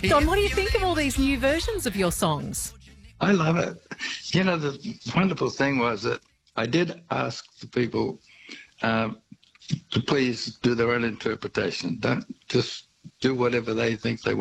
Don, what do you think of all these new versions of your songs? I love it. You know, the wonderful thing was that I did ask the people to please do their own interpretation. Don't just do whatever they think they